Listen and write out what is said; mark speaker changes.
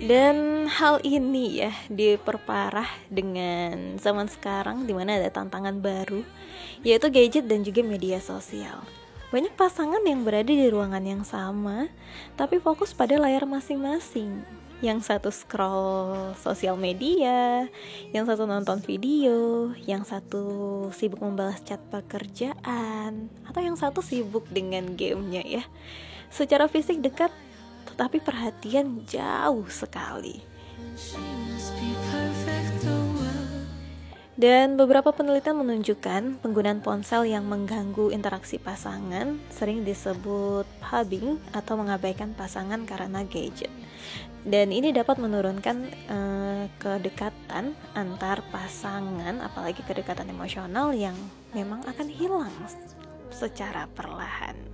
Speaker 1: Dan hal ini ya diperparah dengan zaman sekarang di mana ada tantangan baru, yaitu gadget dan juga media sosial. Banyak pasangan yang berada di ruangan yang sama, tapi fokus pada layar masing-masing. Yang satu scroll sosial media, yang satu nonton video, yang satu sibuk membalas chat pekerjaan, atau yang satu sibuk dengan gamenya ya. Secara fisik dekat, tetapi perhatian jauh sekali. Dan beberapa penelitian menunjukkan penggunaan ponsel yang mengganggu interaksi pasangan sering disebut phubbing atau mengabaikan pasangan karena gadget. Dan ini dapat menurunkan kedekatan antar pasangan, apalagi kedekatan emosional yang memang akan hilang secara perlahan.